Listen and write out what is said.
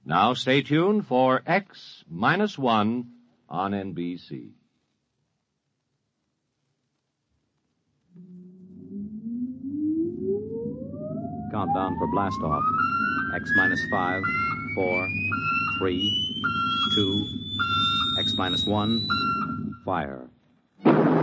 Now stay tuned for X-1 on NBC. Countdown for blast off. X-5, 4, 3, 2, X-1, fire.